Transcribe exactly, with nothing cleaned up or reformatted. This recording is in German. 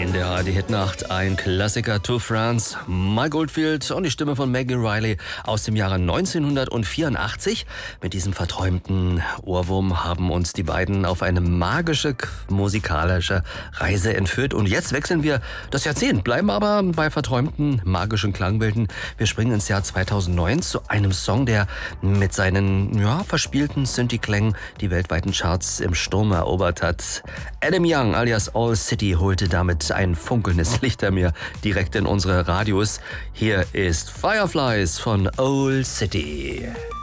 In der A R D-Hitnacht ein Klassiker, To France, Mike Oldfield und die Stimme von Maggie Reilly aus dem Jahre neunzehnhundertvierundachtzig. Mit diesem verträumten Ohrwurm haben uns die beiden auf eine magische musikalische Reise entführt. Und jetzt wechseln wir das Jahrzehnt, bleiben aber bei verträumten magischen Klangbilden. Wir springen ins Jahr zweitausendneun zu einem Song, der mit seinen ja, verspielten Synthi-Klängen die weltweiten Charts im Sturm erobert hat. Adam Young alias All City holte damit ein funkelndes Licht an mir direkt in unsere Radios. Hier ist Fireflies von Old City.